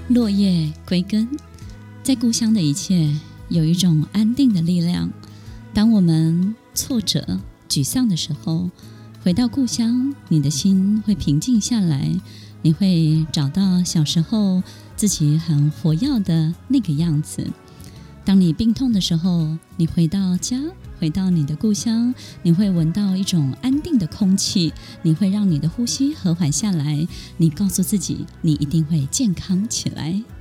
落叶归根，在故乡的一切有一种安定的力量。当我们挫折、沮丧的时候，回到故乡，你的心会平静下来，你会找到小时候自己很活跃的那个样子。当你病痛的时候，你回到家，回到你的故乡，你会闻到一种安定的空气，你会让你的呼吸和缓下来，你告诉自己，你一定会健康起来。